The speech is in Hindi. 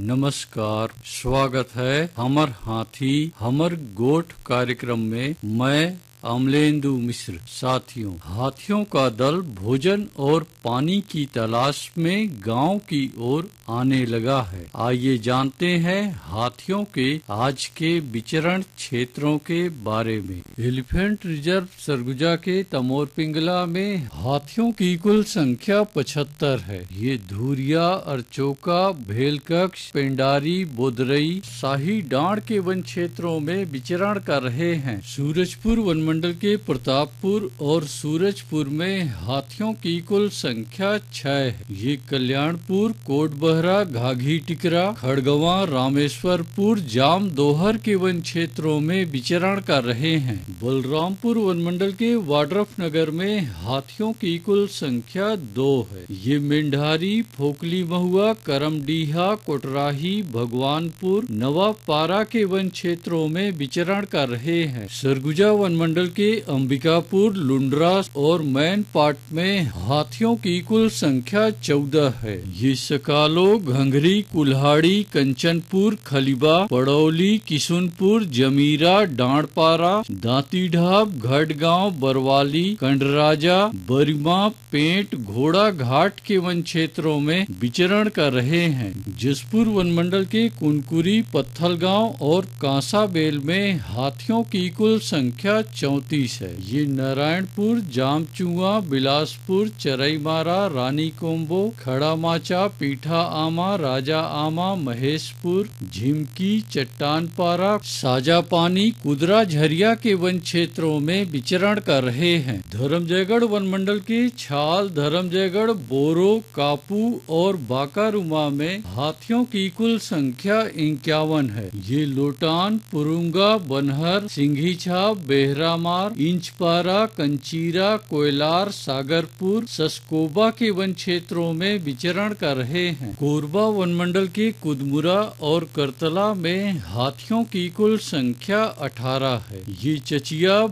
नमस्कार, स्वागत है हमर हाथी हमर गोठ कार्यक्रम में। मैं अमलेंदु मिश्र। साथियों, हाथियों का दल भोजन और पानी की तलाश में गांव की ओर आने लगा है। आइए जानते हैं हाथियों के आज के विचरण क्षेत्रों के बारे में। एलिफेंट रिजर्व सरगुजा के तमोर पिंगला में हाथियों की कुल संख्या 75 है। ये धूरिया, अरचोका, भेलकक्ष, पेंडारी, बोदरई, शाही डांड के वन क्षेत्रों में विचरण कर रहे हैं। सूरजपुर वन मंडल के प्रतापपुर और सूरजपुर में हाथियों की कुल संख्या 6 है। ये कल्याणपुर, कोटबहरा, घाघी टिकरा, खड़गवा, रामेश्वरपुर, जाम दोहर के वन क्षेत्रों में विचरण कर रहे हैं। बलरामपुर वन मंडल के वाड्रफ नगर में हाथियों की कुल संख्या 2 है। ये मेंढारी, फोकली महुआ, करमडीहा, कोटराही, भगवानपुर, नवापारा के वन क्षेत्रों में विचरण कर रहे हैं। सरगुजा वन मंडल के अंबिकापुर, लुंड्रा और मैन पाट में हाथियों की कुल संख्या 14 है। ये सकालो, घंघरी, कुल्हाड़ी, कंचनपुर, खलीबा, पड़ौली, किशुनपुर, जमीरा, डांडपारा, दांतीढाब, घटगांव, बरवाली, कंडराजा, बरिमा, पेंट, घोड़ा घाट के वन क्षेत्रों में विचरण कर रहे हैं। जसपुर वन मंडल के कुनकुरी, पत्थलगांव और कांसाबेल में हाथियों की कुल संख्या 34 है। ये नारायणपुर, जामचुआ, बिलासपुर, चरईमारा, रानी कोम्बो, खड़ा माचा, पीठा आमा, राजा आमा, महेशपुर, झिमकी, चट्टानपारा, साजापानी, कुदरा, झरिया के वन क्षेत्रों में विचरण कर रहे हैं। धर्मजयगढ़ वन मंडल के छाल, धर्मजयगढ़, बोरो, कापू और बाकारुमा में हाथियों की कुल संख्या 51 है। ये लोटान, पुरुंगा, बनहर, सिंघीछाप, बेहरामार, इंचपारा, कंचीरा, कोयलार, सागरपुर, सस्कोबा के वन क्षेत्रों में विचरण कर रहे हैं। कोरबा वन मंडल के कुदमुरा और करतला में हाथियों की कुल संख्या 18 है। ये चचिया,